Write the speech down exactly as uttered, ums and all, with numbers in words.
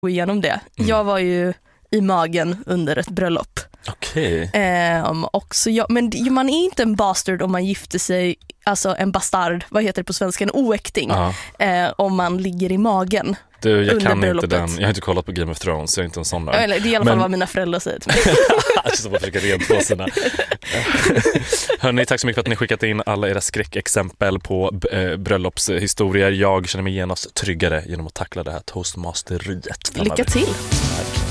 gå igenom det. Mm. Jag var ju i magen under ett bröllop. Okej. Um, också jag, men man är inte en bastard om man gifter sig, alltså en bastard, vad heter det på svenska, en oäkting, uh, om man ligger i magen. Du, jag kan bröllopet. inte den. Jag har inte kollat på Game of Thrones, jag är inte en sån där. Eller, det är i alla fall men... vad mina föräldrar säger till mig. Alltså, man försöker rentvå sina. Hörrni, tack så mycket för att ni skickat in alla era skräckexempel på äh, bröllopshistorier. Jag känner mig genast tryggare genom att tackla det här toastmasteriet. Lycka till! Tack.